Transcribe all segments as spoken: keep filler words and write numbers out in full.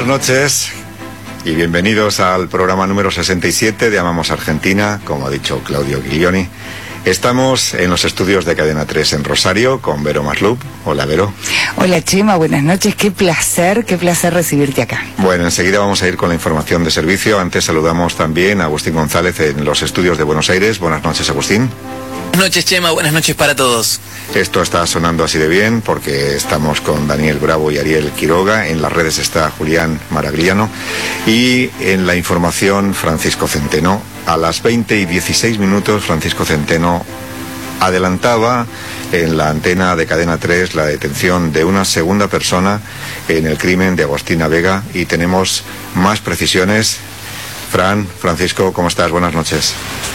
Buenas noches y bienvenidos al programa número sesenta y siete de Amamos Argentina, como ha dicho Claudio Guilioni. Estamos en los estudios de Cadena tres en Rosario con Vero Maslup. Hola, Vero. Hola, Chema, buenas noches. Qué placer, qué placer recibirte acá. Bueno, enseguida vamos a ir con la información de servicio. Antes saludamos también a Agustín González en los estudios de Buenos Aires. Buenas noches, Agustín. Buenas noches, Chema, buenas noches para todos. Esto está sonando así de bien porque estamos con Daniel Bravo y Ariel Quiroga. En las redes está Julián Maragliano y en la información Francisco Centeno. A las veinte y dieciséis minutos Francisco Centeno adelantaba en la antena de Cadena tres la detención de una segunda persona en el crimen de Agostina Vega y tenemos más precisiones. Fran, Francisco, ¿cómo estás? Buenas noches.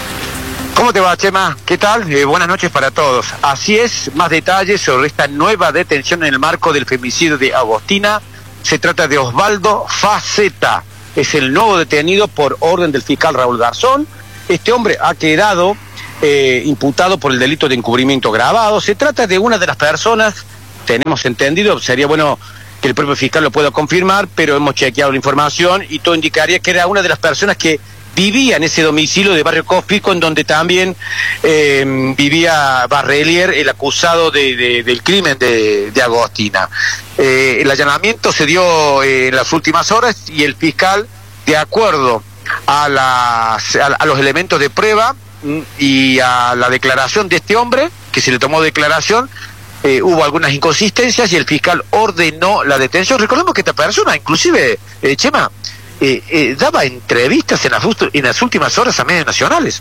¿Cómo te va, Chema? ¿Qué tal? Eh, buenas noches para todos. Así es, más detalles sobre esta nueva detención en el marco del femicidio de Agostina. Se trata de Osvaldo Faceta. Es el nuevo detenido por orden del fiscal Raúl Garzón. Este hombre ha quedado eh, imputado por el delito de encubrimiento agravado. Se trata de una de las personas, tenemos entendido, sería bueno que el propio fiscal lo pueda confirmar, pero hemos chequeado la información y todo indicaría que era una de las personas que vivía en ese domicilio de Barrio Cóspico, en donde también eh, vivía Barrelier, el acusado de, de, del crimen de, de Agostina. Eh, el allanamiento se dio eh, en las últimas horas y el fiscal, de acuerdo a, las, a, a los elementos de prueba y a la declaración de este hombre, que se le tomó declaración, eh, hubo algunas inconsistencias y el fiscal ordenó la detención. Recordemos que esta persona, inclusive, eh, Chema, Eh, eh, daba entrevistas en las, en las últimas horas a medios nacionales.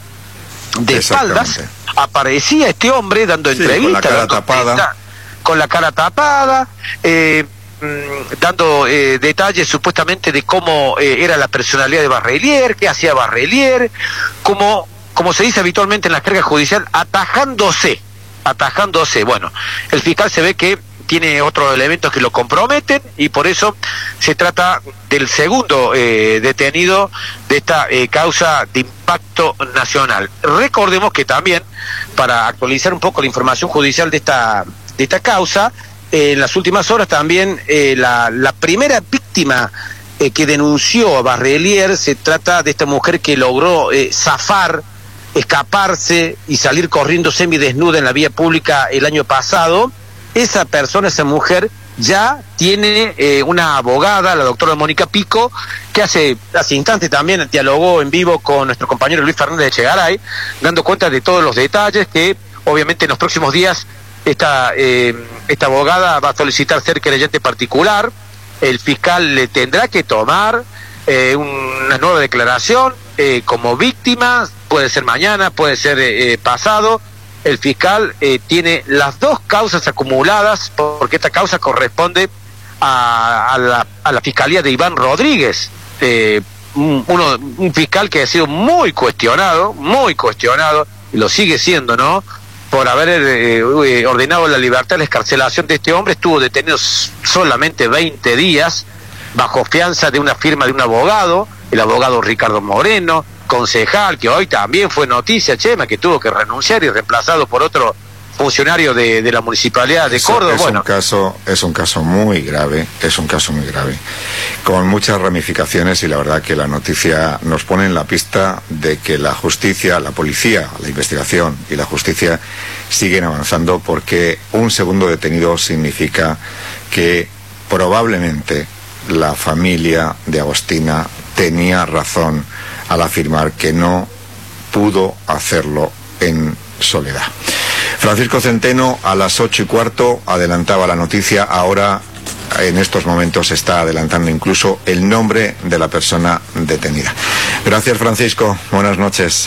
De espaldas aparecía este hombre dando sí, entrevistas, con la cara dando tapada, entrevista, con la cara tapada eh, mmm, dando eh, detalles supuestamente de cómo eh, era la personalidad de Barrelier, qué hacía Barrelier, como, como se dice habitualmente en la carga judicial, atajándose, atajándose. Bueno, el fiscal se ve que tiene otros elementos que lo comprometen y por eso se trata del segundo eh, detenido de esta eh, causa de impacto nacional. Recordemos que también, para actualizar un poco la información judicial de esta, de esta causa, eh, en las últimas horas también eh, la, la primera víctima eh, que denunció a Barrelier, se trata de esta mujer que logró eh, zafar, escaparse y salir corriendo semidesnuda en la vía pública el año pasado. Esa persona, esa mujer, ya tiene eh, una abogada, la doctora Mónica Pico, que hace, hace instantes también dialogó en vivo con nuestro compañero Luis Fernández de Echegaray, dando cuenta de todos los detalles que, obviamente, en los próximos días esta, eh, esta abogada va a solicitar ser querellante particular. El fiscal le tendrá que tomar eh, una nueva declaración eh, como víctima, puede ser mañana, puede ser eh, pasado. El fiscal eh, tiene las dos causas acumuladas, porque esta causa corresponde a, a, la, a la fiscalía de Iván Rodríguez, eh, un, uno, un fiscal que ha sido muy cuestionado, muy cuestionado, y lo sigue siendo, ¿no?, por haber eh, ordenado la libertad, la excarcelación de este hombre. Estuvo detenido solamente veinte días, bajo fianza de una firma de un abogado, el abogado Ricardo Moreno, concejal, que hoy también fue noticia, Chema, que tuvo que renunciar y reemplazado por otro funcionario de, de la Municipalidad de Eso, Córdoba. Es, bueno. un caso, es un caso muy grave, es un caso muy grave, con muchas ramificaciones, y la verdad que la noticia nos pone en la pista de que la justicia, la policía, la investigación y la justicia siguen avanzando, porque un segundo detenido significa que probablemente la familia de Agostina tenía razón al afirmar que no pudo hacerlo en soledad. Francisco Centeno a las ocho y cuarto adelantaba la noticia. Ahora, en estos momentos, está adelantando incluso el nombre de la persona detenida. Gracias, Francisco. Buenas noches.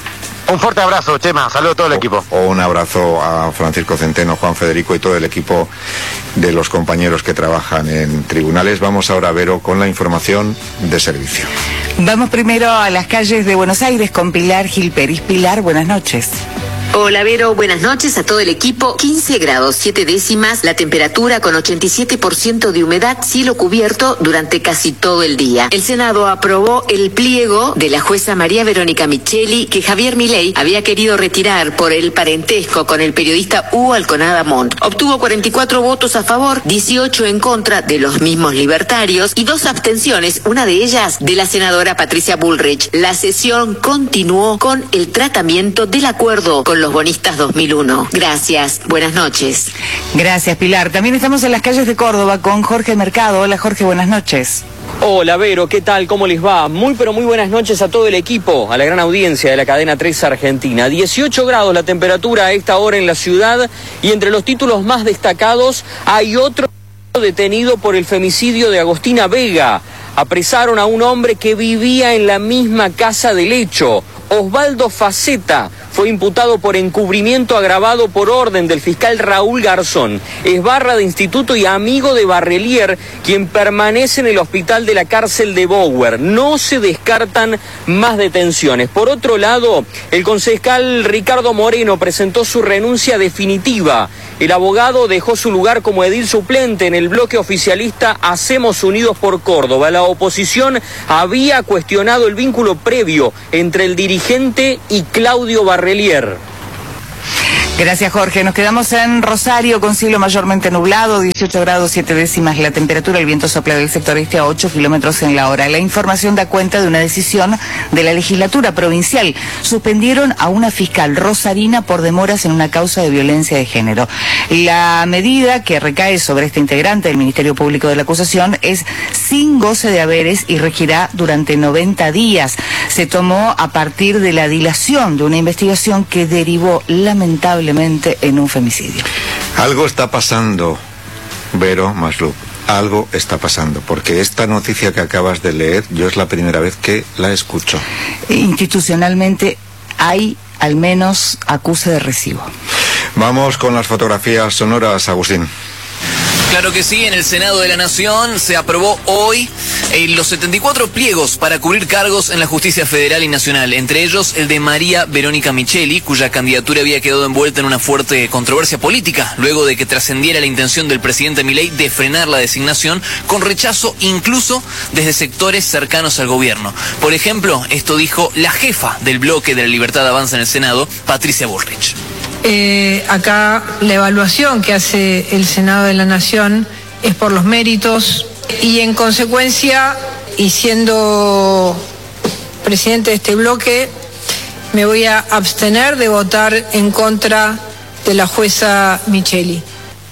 Un fuerte abrazo, Chema. Saludos a todo el equipo. O un abrazo a Francisco Centeno, Juan Federico y todo el equipo de los compañeros que trabajan en tribunales. Vamos ahora, Vero, con la información de servicio. Vamos primero a las calles de Buenos Aires con Pilar Gilperis. Pilar, buenas noches. Hola Vero, buenas noches a todo el equipo. quince grados, siete décimas, la temperatura con ochenta y siete por ciento de humedad, cielo cubierto durante casi todo el día. El Senado aprobó el pliego de la jueza María Verónica Micheli que Javier Milei había querido retirar por el parentesco con el periodista Hugo Alconada Montt. Obtuvo cuarenta y cuatro votos a favor, dieciocho en contra de los mismos libertarios y dos abstenciones, una de ellas de la senadora Patricia Bullrich. La sesión continuó con el tratamiento del acuerdo con los bonistas dos mil uno. Gracias, buenas noches. Gracias, Pilar. También estamos en las calles de Córdoba con Jorge Mercado. Hola, Jorge, buenas noches. Hola, Vero, ¿qué tal? ¿Cómo les va? Muy pero muy buenas noches a todo el equipo, a la gran audiencia de la cadena tres Argentina. dieciocho grados la temperatura a esta hora en la ciudad y entre los títulos más destacados hay otro detenido por el femicidio de Agostina Vega. Apresaron a un hombre que vivía en la misma casa del hecho. Osvaldo Faceta fue imputado por encubrimiento agravado por orden del fiscal Raúl Garzón. Es barra de instituto y amigo de Barrelier, quien permanece en el hospital de la cárcel de Bower. No se descartan más detenciones. Por otro lado, el concejal Ricardo Moreno presentó su renuncia definitiva. El abogado dejó su lugar como edil suplente en el bloque oficialista Hacemos Unidos por Córdoba. La oposición había cuestionado el vínculo previo entre el dirigente y Claudio Barrelier. Gracias, Jorge. Nos quedamos en Rosario con cielo mayormente nublado, dieciocho grados, siete décimas la temperatura, el viento sopla del sector este a ocho kilómetros en la hora. La información da cuenta de una decisión de la legislatura provincial. Suspendieron a una fiscal rosarina por demoras en una causa de violencia de género. La medida que recae sobre este integrante del Ministerio Público de la acusación es sin goce de haberes y regirá durante noventa días. Se tomó a partir de la dilación de una investigación que derivó lamentablemente en un femicidio. Algo está pasando, Vero Maslup, algo está pasando, porque esta noticia que acabas de leer, yo es la primera vez que la escucho. Institucionalmente hay al menos acuse de recibo. Vamos con las fotografías sonoras, Agustín. Claro que sí, en el Senado de la Nación se aprobó hoy eh, los setenta y cuatro pliegos para cubrir cargos en la justicia federal y nacional, entre ellos el de María Verónica Micheli, cuya candidatura había quedado envuelta en una fuerte controversia política, luego de que trascendiera la intención del presidente Milei de frenar la designación, con rechazo incluso desde sectores cercanos al gobierno. Por ejemplo, esto dijo la jefa del bloque de la Libertad Avanza en el Senado, Patricia Bullrich. Eh, acá la evaluación que hace el Senado de la Nación es por los méritos y en consecuencia, y siendo presidente de este bloque, me voy a abstener de votar en contra de la jueza Micheli.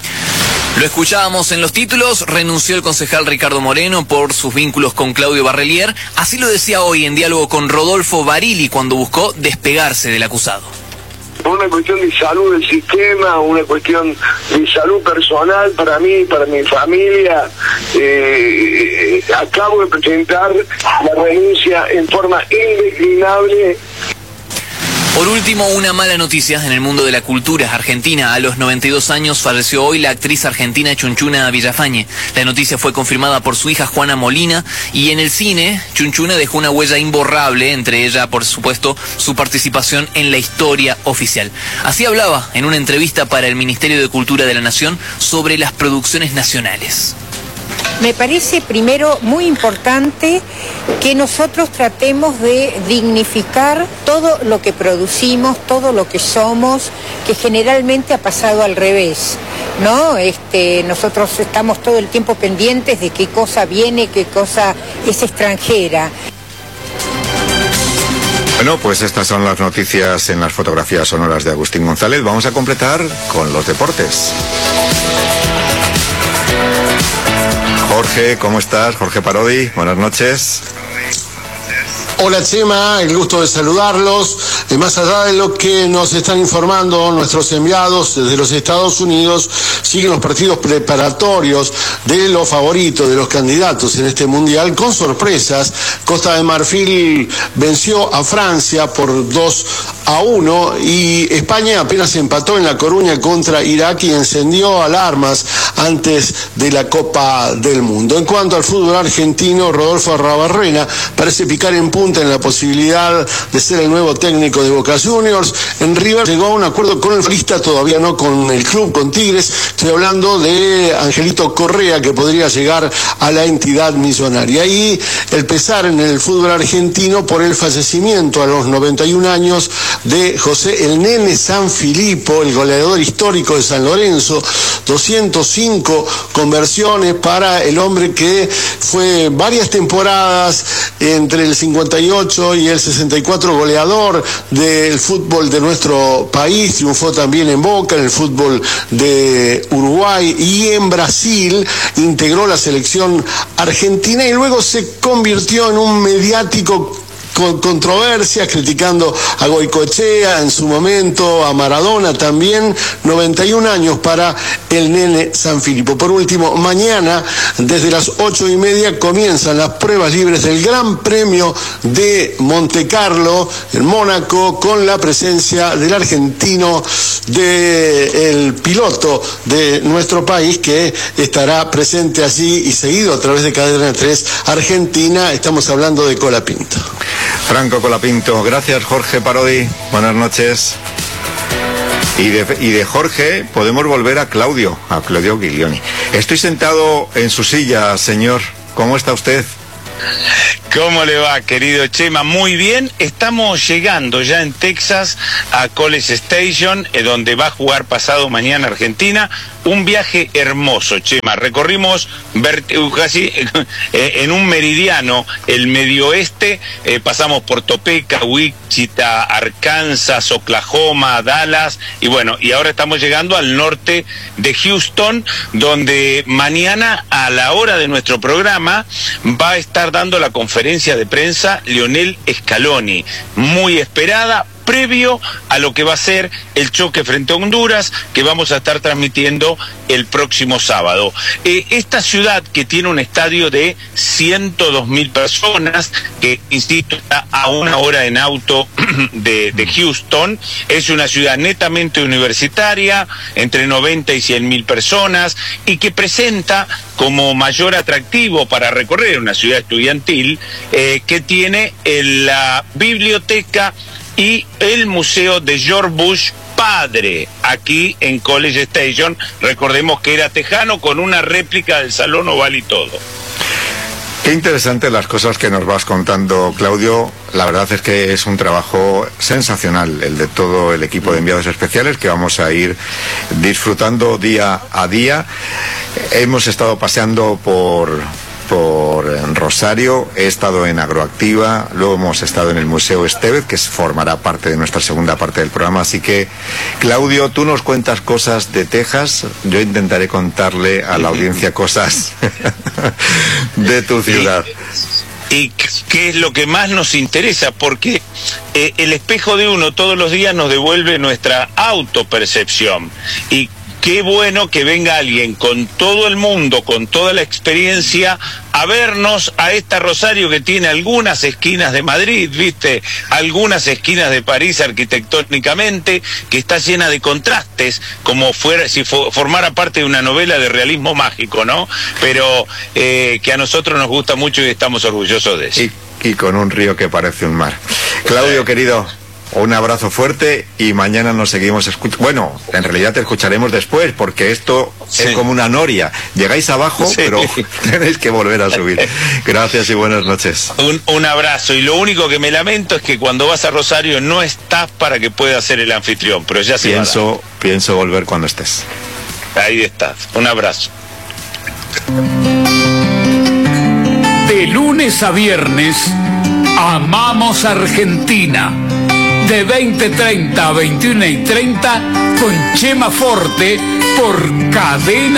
Lo escuchábamos en los títulos, renunció el concejal Ricardo Moreno por sus vínculos con Claudio Barrelier, así lo decía hoy en diálogo con Rodolfo Barili cuando buscó despegarse del acusado. Una cuestión de salud del sistema, una cuestión de salud personal para mí, para mi familia. Eh, acabo de presentar la renuncia en forma indeclinable. Por último, una mala noticia en el mundo de la cultura argentina. A los noventa y dos años falleció hoy la actriz argentina Chunchuna Villafañe. La noticia fue confirmada por su hija Juana Molina y en el cine Chunchuna dejó una huella imborrable, entre ella, por supuesto, su participación en la historia oficial. Así hablaba en una entrevista para el Ministerio de Cultura de la Nación sobre las producciones nacionales. Me parece primero muy importante que nosotros tratemos de dignificar todo lo que producimos, todo lo que somos, que generalmente ha pasado al revés, ¿no? Este, nosotros estamos todo el tiempo pendientes de qué cosa viene, qué cosa es extranjera. Bueno, pues estas son las noticias en las fotografías sonoras de Agustín González. Vamos a completar con los deportes. Jorge, ¿cómo estás? Jorge Parodi, buenas noches. Hola Chema, el gusto de saludarlos. Eh, más allá de lo que nos están informando nuestros enviados desde los Estados Unidos, siguen los partidos preparatorios de los favoritos, de los candidatos en este mundial, con sorpresas. Costa de Marfil venció a Francia por dos a uno, y España apenas empató en La Coruña contra Irak y encendió alarmas antes de la Copa del Mundo. En cuanto al fútbol argentino, Rodolfo Arrabarrena parece picar en punta en la posibilidad de ser el nuevo técnico de Boca Juniors. En River llegó a un acuerdo con el futbolista, todavía no con el club, con Tigres. Estoy hablando de Angelito Correa, que podría llegar a la entidad millonaria. Y el pesar en el fútbol argentino por el fallecimiento a los noventa y un años de José el Nene Sanfilippo, el goleador histórico de San Lorenzo. doscientas cinco conversiones para el hombre que fue varias temporadas entre el cincuenta y ocho y el sesenta y cuatro goleador del fútbol de nuestro país. Triunfó también en Boca, en el fútbol de Uruguay y en Brasil. Integró la selección argentina y luego se convirtió en un mediático con controversias, criticando a Goicoechea en su momento, a Maradona también. Noventa y un años para el Nene Sanfilippo. Por último, mañana desde las ocho y media comienzan las pruebas libres del Gran Premio de Montecarlo en Mónaco, con la presencia del argentino, del piloto de nuestro país, que estará presente allí y seguido a través de Cadena tres Argentina. Estamos hablando de Colapinto. Franco Colapinto. Gracias, Jorge Parodi. Buenas noches. Y de, y de Jorge podemos volver a Claudio, a Claudio Giglioni. Estoy sentado en su silla, señor. ¿Cómo está usted? ¿Cómo le va, querido Chema? Muy bien, estamos llegando ya en Texas a College Station, eh, donde va a jugar pasado mañana Argentina. Un viaje hermoso, Chema. Recorrimos casi eh, en un meridiano el medio oeste, eh, pasamos por Topeka, Wichita, Arkansas, Oklahoma, Dallas, y bueno, y ahora estamos llegando al norte de Houston, donde mañana a la hora de nuestro programa va a estar dando la conferencia de prensa Lionel Scaloni, muy esperada, previo a lo que va a ser el choque frente a Honduras, que vamos a estar transmitiendo el próximo sábado. Eh, esta ciudad, que tiene un estadio de ciento dos mil personas, que insisto está a una hora en auto de, de Houston, es una ciudad netamente universitaria, entre noventa y cien mil personas, y que presenta como mayor atractivo para recorrer una ciudad estudiantil, eh, que tiene el, la biblioteca y el museo de George Bush padre, aquí en College Station. Recordemos que era tejano, con una réplica del Salón Oval y todo. Qué interesante las cosas que nos vas contando, Claudio. La verdad es que es un trabajo sensacional el de todo el equipo de enviados especiales, que vamos a ir disfrutando día a día. Hemos estado paseando por... por Rosario, he estado en Agroactiva, luego hemos estado en el Museo Estevez, que formará parte de nuestra segunda parte del programa. Así que, Claudio, tú nos cuentas cosas de Texas, yo intentaré contarle a la audiencia cosas de tu ciudad. Y, y qué es lo que más nos interesa, porque eh, el espejo de uno todos los días nos devuelve nuestra autopercepción. Y qué bueno que venga alguien con todo el mundo, con toda la experiencia, a vernos a esta Rosario, que tiene algunas esquinas de Madrid, ¿viste? Algunas esquinas de París arquitectónicamente, que está llena de contrastes, como fuera si fo formara parte de una novela de realismo mágico, ¿no? Pero eh, que a nosotros nos gusta mucho y estamos orgullosos de eso. Y, y con un río que parece un mar. Claudio, querido, un abrazo fuerte, y mañana nos seguimos escuchando. Bueno, en realidad te escucharemos después, porque esto sí es como una noria. Llegáis abajo, sí, pero tenéis que volver a subir. Gracias y buenas noches. Un, un abrazo. Y lo único que me lamento es que cuando vas a Rosario no estás para que pueda ser el anfitrión, pero ya se pienso, pienso volver cuando estés. Ahí estás. Un abrazo. De lunes a viernes, Amamos Argentina. De veinte treinta a veintiuno y treinta, con Chema Forte, por Cadena